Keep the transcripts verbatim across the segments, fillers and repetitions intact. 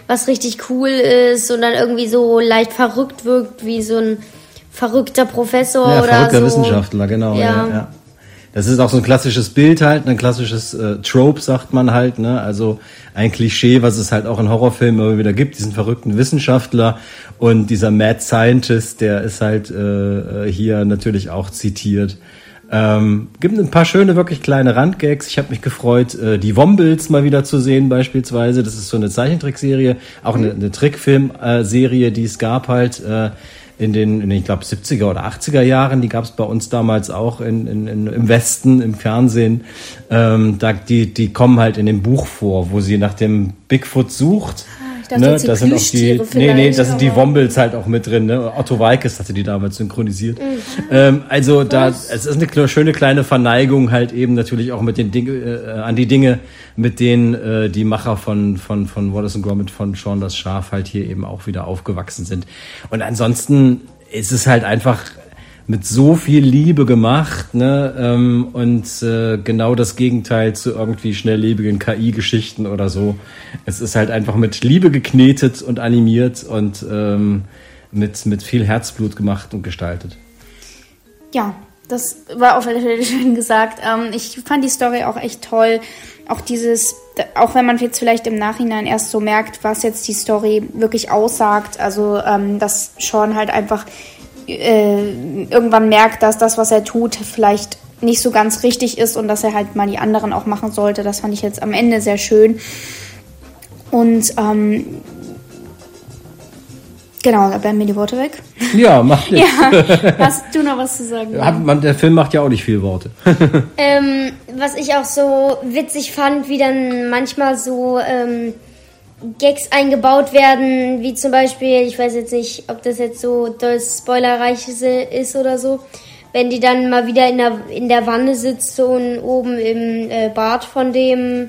was richtig cool ist und dann irgendwie so leicht verrückt wirkt, wie so ein verrückter Professor ja, oder verrückter so. Wissenschaftler, genau. Ja. Ja. Ja, ja. Das ist auch so ein klassisches Bild halt, ein klassisches äh, Trope, sagt man halt, ne? Also ein Klischee, was es halt auch in Horrorfilmen immer wieder gibt, diesen verrückten Wissenschaftler und dieser Mad Scientist, der ist halt äh, hier natürlich auch zitiert. Ähm, gibt ein paar schöne, wirklich kleine Randgags. Ich habe mich gefreut, äh, die Wombles mal wieder zu sehen beispielsweise. Das ist so eine Zeichentrickserie, auch eine, eine Trickfilmserie, die es gab halt äh, in den, in den, ich glaube, siebziger oder achtziger Jahren. Die gab es bei uns damals auch in, in, in, im Westen, im Fernsehen. Ähm, da, die, die kommen halt in dem Buch vor, wo sie nach dem Bigfoot sucht. Ich dachte, ne, jetzt die das sind auch die, nee, nee, das sind die aber- Wombles halt auch mit drin, ne? Otto Walkes hatte die damals synchronisiert. Mhm. Ähm, also da, es ist eine kle- schöne kleine Verneigung halt eben natürlich auch mit den Dinge, äh, an die Dinge, mit denen äh, die Macher von, von, von Wallace und Gromit, von Shaun das Schaf halt hier eben auch wieder aufgewachsen sind. Und ansonsten ist es halt einfach mit so viel Liebe gemacht, ne, ähm, und äh, genau das Gegenteil zu irgendwie schnelllebigen K I-Geschichten oder so. Es ist halt einfach mit Liebe geknetet und animiert und ähm, mit mit viel Herzblut gemacht und gestaltet. Ja, das war auf alle Fälle schön gesagt. Ähm, ich fand die Story auch echt toll. Auch dieses, auch wenn man jetzt vielleicht im Nachhinein erst so merkt, was jetzt die Story wirklich aussagt, also ähm, dass Shaun halt einfach Äh, irgendwann merkt, dass das, was er tut, vielleicht nicht so ganz richtig ist und dass er halt mal die anderen auch machen sollte. Das fand ich jetzt am Ende sehr schön. Und ähm, genau, da bleiben mir die Worte weg. Ja, macht nichts. Ja, hast du noch was zu sagen? Hat man, der Film macht ja auch nicht viel Worte. Ähm, was ich auch so witzig fand, wie dann manchmal so ähm, Gags eingebaut werden, wie zum Beispiel, ich weiß jetzt nicht, ob das jetzt so doll spoilerreich ist oder so, wenn die dann mal wieder in der, in der Wanne sitzt und oben im äh, Bad von dem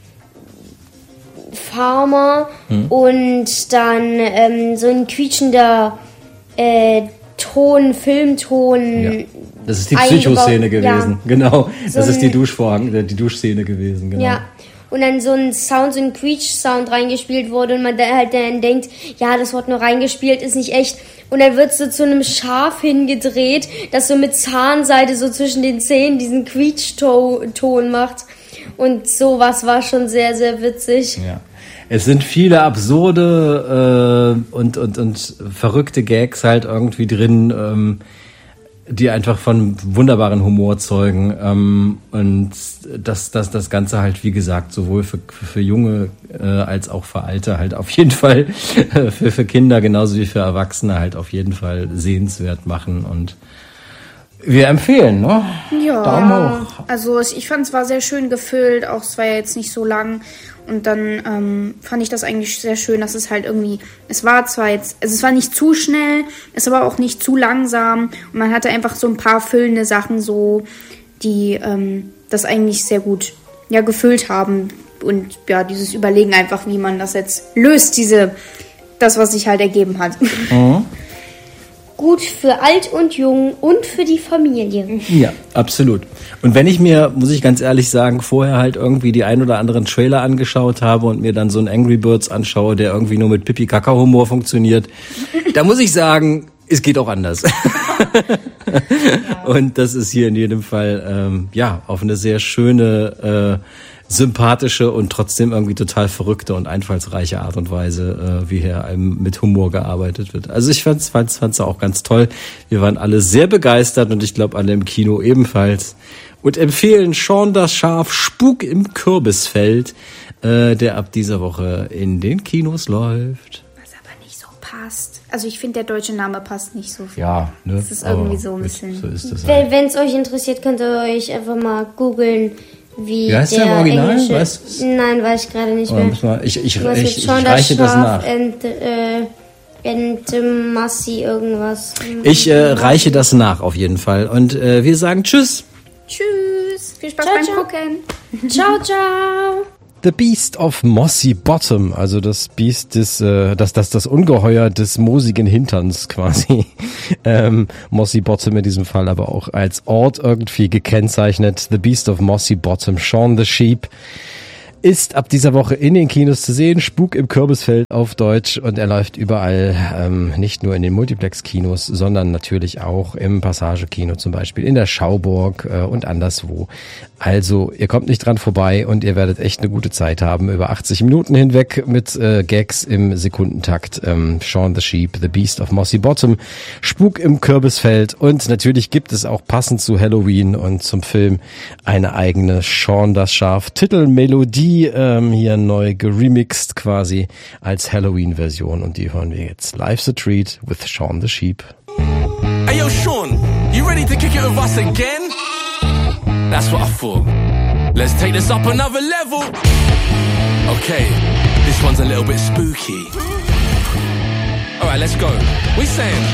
Farmer hm. und dann ähm, so ein quietschender äh, Ton, Filmton. Ja. Das ist die Psychoszene gewesen, ja. Genau. So das ist die ein, Duschvorhang, die Duschszene gewesen, genau. Ja. Und dann so ein Sound, so ein Quietsch-Sound reingespielt wurde und man da halt dann denkt, ja, das wird nur reingespielt, ist nicht echt. Und dann wird so zu einem Schaf hingedreht, das so mit Zahnseide so zwischen den Zähnen diesen Quietsch-Ton macht. Und sowas war schon sehr, sehr witzig. Ja. Es sind viele absurde äh, und, und, und verrückte Gags halt irgendwie drin, ähm, die einfach von wunderbaren Humor zeugen. Ähm, und das, das, das Ganze halt, wie gesagt, sowohl für, für Junge äh, als auch für Alte halt auf jeden Fall, für, für Kinder genauso wie für Erwachsene halt auf jeden Fall sehenswert machen. Und wir empfehlen, ne? Ja, Daumen hoch. Also ich fand es war sehr schön gefüllt, auch es war ja jetzt nicht so lang. Und dann ähm, fand ich das eigentlich sehr schön, dass es halt irgendwie, es war zwar jetzt, also es war nicht zu schnell, es war auch nicht zu langsam und man hatte einfach so ein paar füllende Sachen so, die ähm, das eigentlich sehr gut ja gefüllt haben und ja, dieses Überlegen einfach, wie man das jetzt löst, diese, das, was sich halt ergeben hat. Mhm. Gut für alt und jung und für die Familie. Ja, absolut. Und wenn ich mir, muss ich ganz ehrlich sagen, vorher halt irgendwie die ein oder anderen Trailer angeschaut habe und mir dann so einen Angry Birds anschaue, der irgendwie nur mit Pipi-Kaka-Humor funktioniert, da muss ich sagen, es geht auch anders. Ja. Und das ist hier in jedem Fall, ähm, ja, auf eine sehr schöne, äh, sympathische und trotzdem irgendwie total verrückte und einfallsreiche Art und Weise, äh, wie hier einem mit Humor gearbeitet wird. Also ich fand's, fand's, fand's auch ganz toll. Wir waren alle sehr begeistert und ich glaube alle im Kino ebenfalls. Und empfehlen Shaun das Schaf, Spuk im Kürbisfeld, äh, der ab dieser Woche in den Kinos läuft. Was aber nicht so passt. Also ich finde, der deutsche Name passt nicht so viel. Ja, ne? Das ist irgendwie so ein bisschen. So ist das halt. Wenn es euch interessiert, könnt ihr euch einfach mal googeln, wie, wie heißt der, der im Original? englische... Weißt Nein, weiß ich gerade nicht mehr. Mal, ich ich, ich, ich, ich Shaun reiche das nach. And, äh, and Massi irgendwas. Ich äh, reiche das nach auf jeden Fall. Und äh, wir sagen Tschüss. Tschüss. Viel Spaß Ciao, beim ciao. Gucken. Ciao, ciao. The Beast of Mossy Bottom, also das Biest des, äh, das, das, das Ungeheuer des moosigen Hinterns quasi. ähm, Mossy Bottom in diesem Fall aber auch als Ort irgendwie gekennzeichnet. The Beast of Mossy Bottom, Shaun the Sheep. ist ab dieser Woche in den Kinos zu sehen. Spuk im Kürbisfeld auf Deutsch und er läuft überall, ähm, nicht nur in den Multiplex-Kinos, sondern natürlich auch im Passage-Kino zum Beispiel, in der Schauburg äh, und anderswo. Also ihr kommt nicht dran vorbei und ihr werdet echt eine gute Zeit haben, über achtzig Minuten hinweg mit äh, Gags im Sekundentakt. Ähm, Shaun the Sheep, The Beast of Mossy Bottom, Spuk im Kürbisfeld und natürlich gibt es auch passend zu Halloween und zum Film eine eigene Shaun das Schaf Titelmelodie, ähm, hier neu geremixed quasi als Halloween-Version und die hören wir jetzt. Life's a Treat with Shaun the Sheep. Hey yo Shaun, you ready to kick it with us again? That's what I thought. Let's take this up another level. Okay, this one's a little bit spooky. Alright, let's go. We saying